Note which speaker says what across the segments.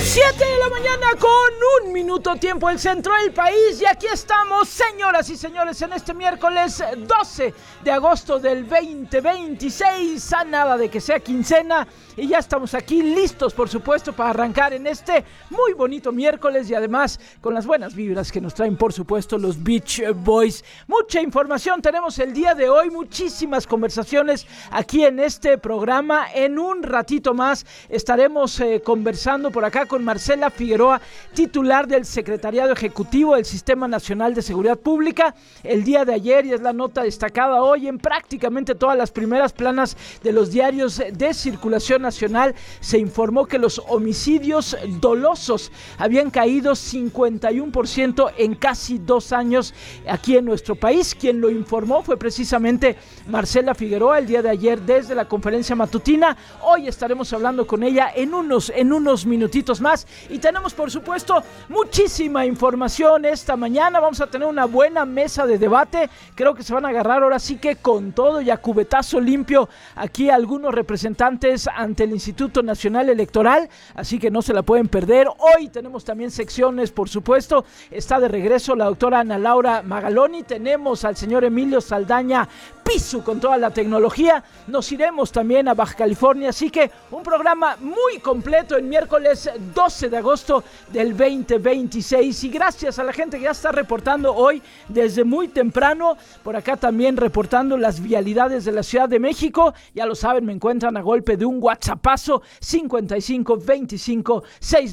Speaker 1: 7 de la mañana con 1 minuto tiempo el centro del país, y aquí estamos, señoras y señores, en este miércoles 12 de agosto del 2026, a nada de que sea quincena, y ya estamos aquí listos, por supuesto, para arrancar en este muy bonito miércoles, y además con las buenas vibras que nos traen, por supuesto, los Beach Boys. Mucha información tenemos el día de hoy, muchísimas conversaciones aquí en este programa. En un ratito más estaremos conversando por acá con Marcela Figueroa, titular del Secretariado Ejecutivo del Sistema Nacional de Seguridad Pública. El día de ayer, y es la nota destacada hoy, en prácticamente todas las primeras planas de los diarios de circulación nacional, se informó que los homicidios dolosos habían caído 51% en casi 2 años aquí en nuestro país. Quien lo informó fue precisamente Marcela Figueroa el día de ayer desde la conferencia matutina. Hoy estaremos hablando con ella en unos minutitos más, y tenemos, por supuesto, muchísima información esta mañana. Vamos a tener una buena mesa de debate. Creo que se van a agarrar ahora sí que con todo y a cubetazo limpio aquí algunos representantes ante el Instituto Nacional Electoral, así que no se la pueden perder. Hoy tenemos también secciones, por supuesto. Está de regreso la doctora Ana Laura Magaloni, tenemos al señor Emilio Saldaña Pisu con toda la tecnología. Nos iremos también a Baja California, así que un programa muy completo en miércoles 12 de agosto del 2026, y gracias a la gente que ya está reportando hoy desde muy temprano, por acá también reportando las vialidades de la Ciudad de México. Ya lo saben, me encuentran a golpe de un WhatsAppazo 55 25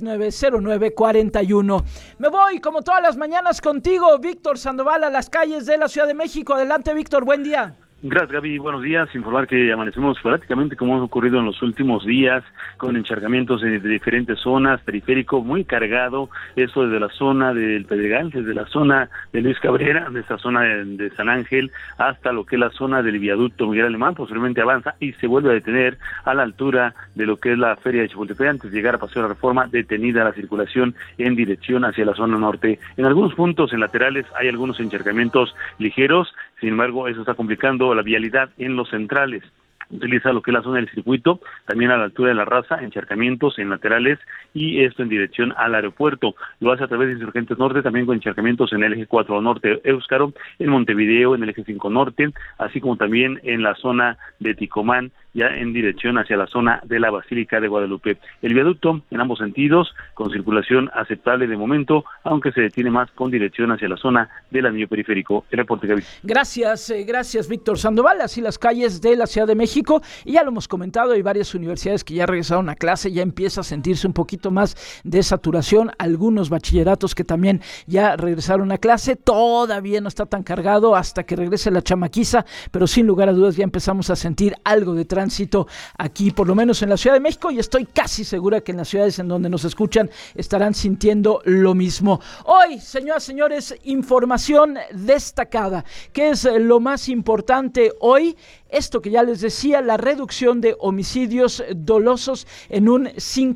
Speaker 1: 6909 41. Me voy como todas las mañanas contigo, Víctor Sandoval, a las calles de la Ciudad de México. Adelante, Víctor, buen día.
Speaker 2: Gracias, Gaby. Buenos días. Informar que amanecemos prácticamente como ha ocurrido en los últimos días, con encharcamientos de diferentes zonas, periférico muy cargado, eso desde la zona del Pedregal, desde la zona de Luis Cabrera, de esta zona de San Ángel, hasta lo que es la zona del viaducto Miguel Alemán. Posteriormente avanza y se vuelve a detener a la altura de lo que es la feria de Chapultepec, antes de llegar a Paseo de la Reforma, detenida la circulación en dirección hacia la zona norte. En algunos puntos en laterales hay algunos encharcamientos ligeros, sin embargo, eso está complicando la vialidad en los centrales. Utiliza lo que es la zona del circuito, también a la altura de la Raza, encharcamientos en laterales, y esto en dirección al aeropuerto. Lo hace a través de Insurgentes Norte, también con encharcamientos en el eje 4 Norte Éuscaro, en Montevideo, en el eje 5 Norte, así como también en la zona de Ticomán, ya en dirección hacia la zona de la Basílica de Guadalupe. El viaducto en ambos sentidos, con circulación aceptable de momento, aunque se detiene más con dirección hacia la zona del anillo periférico. El reporte, Gaby.
Speaker 1: Gracias, Víctor Sandoval. Así las calles de la Ciudad de México, y ya lo hemos comentado, hay varias universidades que ya regresaron a clase, ya empieza a sentirse un poquito más de saturación, algunos bachilleratos que también ya regresaron a clase. Todavía no está tan cargado hasta que regrese la chamaquiza, pero sin lugar a dudas ya empezamos a sentir algo de tránsito aquí, por lo menos en la Ciudad de México, y estoy casi segura que en las ciudades en donde nos escuchan estarán sintiendo lo mismo. Hoy, señoras y señores, información destacada. ¿Qué es lo más importante hoy? Esto que ya les decía, la reducción de homicidios dolosos en un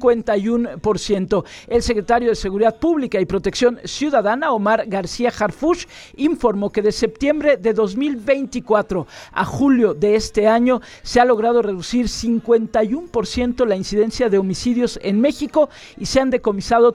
Speaker 1: 51%. El secretario de Seguridad Pública y Protección Ciudadana, Omar García Harfuch, informó que de septiembre de 2024 a julio de este año se ha logrado reducir 51% la incidencia de homicidios en México, y se han decomisado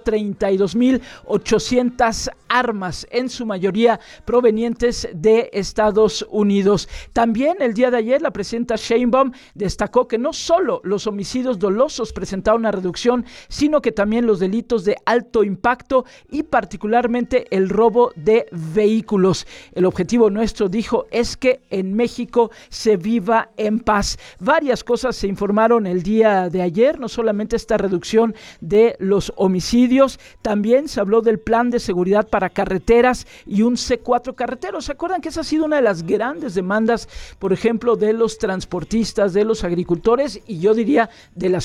Speaker 1: 32,800 armas, en su mayoría provenientes de Estados Unidos. También el día de ayer la presidenta Sheinbaum destacó que no solo los homicidios dolosos presentaron una reducción, sino que también los delitos de alto impacto y particularmente el robo de vehículos. El objetivo nuestro, dijo, es que en México se viva en paz. Varias cosas se informaron el día de ayer, no solamente esta reducción de los homicidios, también se habló del plan de seguridad para carreteras y un C4 carretero. ¿Se acuerdan que esa ha sido una de las grandes demandas, por ejemplo, de los transportistas, de los agricultores, y yo diría de la